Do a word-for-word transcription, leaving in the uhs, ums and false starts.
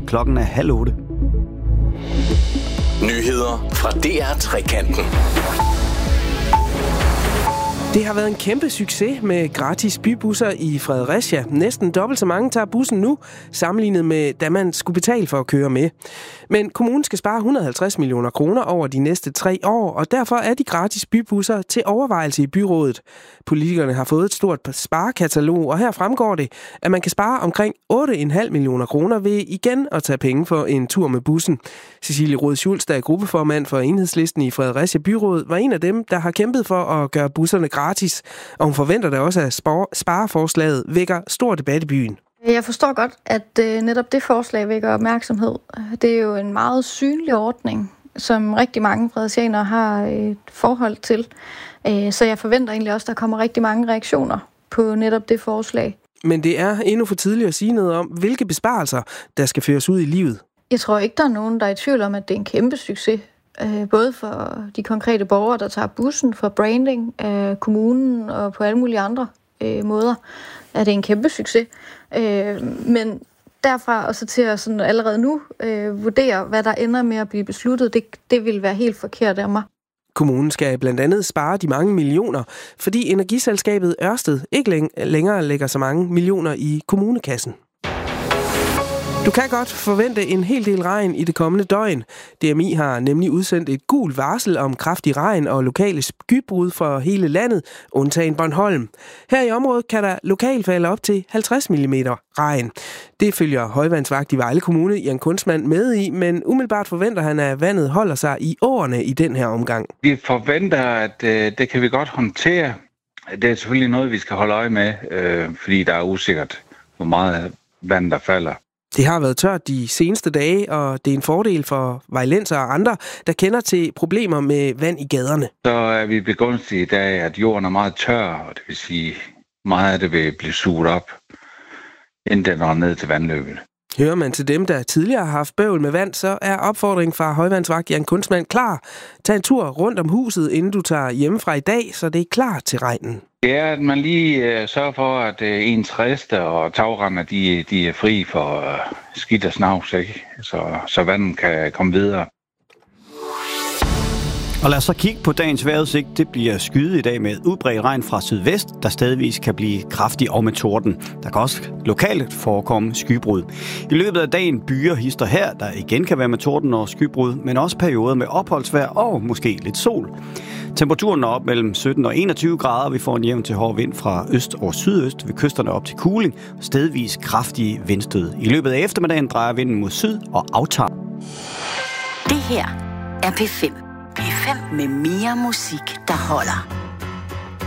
Klokken er halv otte. Nyheder fra D R Trekanten. Det har været en kæmpe succes med gratis bybusser i Fredericia. Næsten dobbelt så mange tager bussen nu, sammenlignet med da man skulle betale for at køre med. Men kommunen skal spare et hundrede og halvtreds millioner kroner over de næste tre år, og derfor er de gratis bybusser til overvejelse i byrådet. Politikerne har fået et stort sparekatalog, og her fremgår det, at man kan spare omkring otte komma fem millioner kroner ved igen at tage penge for en tur med bussen. Cecilie Roed Schultz, der er gruppeformand for Enhedslisten i Fredericia Byråd, var en af dem, der har kæmpet for at gøre busserne gratis, og hun forventer da også, at spareforslaget vækker stor debat i byen. Jeg forstår godt, at øh, netop det forslag vækker opmærksomhed. Det er jo en meget synlig ordning, som rigtig mange fredericianere har et forhold til. Øh, så jeg forventer egentlig også, at der kommer rigtig mange reaktioner på netop det forslag. Men det er endnu for tidligt at sige noget om, hvilke besparelser, der skal føres ud i livet. Jeg tror ikke, der er nogen, der er i tvivl om, at det er en kæmpe succes. Øh, både for de konkrete borgere, der tager bussen, for branding, øh, kommunen og på alle mulige andre øh, måder, er det en kæmpe succes. Øh, men derfra og så til at sådan allerede nu øh, vurdere, hvad der ender med at blive besluttet, det, det vil være helt forkert af mig. Kommunen skal blandt andet spare de mange millioner, fordi energiselskabet Ørsted ikke længere lægger så mange millioner i kommunekassen. Du kan godt forvente en hel del regn i det kommende døgn. D M I har nemlig udsendt et gult varsel om kraftig regn og lokale skybrud for hele landet, undtagen Bornholm. Her i området kan der lokalt falde op til halvtreds millimeter regn. Det følger højvandsvagt i Vejle Kommune, Jan Kunstmann, med i, men umiddelbart forventer han, at vandet holder sig i årene i den her omgang. Vi forventer, at øh, det kan vi godt håndtere. Det er selvfølgelig noget, vi skal holde øje med, øh, fordi der er usikkert, hvor meget vand der falder. Det har været tørt de seneste dage, og det er en fordel for vejlenser og andre, der kender til problemer med vand i gaderne. Så er vi begunstiget i dag, at jorden er meget tør, og det vil sige, meget af det vil blive suget op, inden den når ned til vandløbet. Hører man til dem, der tidligere har haft bøvl med vand, så er opfordringen fra højvandsvagt Jan Kunstmann klar. Tag en tur rundt om huset, inden du tager hjemmefra i dag, så det er klar til regnen. Det er, at man lige uh, sørger for, at uh, ens rester og tagrender, de, de er fri for uh, skidt og snavs, ikke? Så, så vandet kan komme videre. Og lad os så kigge på dagens vejrudsigt. Det bliver skyet i dag med udbredt regn fra sydvest, der stadigvis kan blive kraftig og med torden. Der kan også lokalt forekomme skybrud. I løbet af dagen byer hister her, der igen kan være med torden og skybrud, men også perioder med opholdsvejr og måske lidt sol. Temperaturen er op mellem sytten og enogtyve grader. Vi får en jævn til hård vind fra øst og sydøst ved kysterne op til kuling, stedvis kraftige vindstød. I løbet af eftermiddagen drejer vinden mod syd og aftager. Det her er P fem. P fem med mere musik, der holder.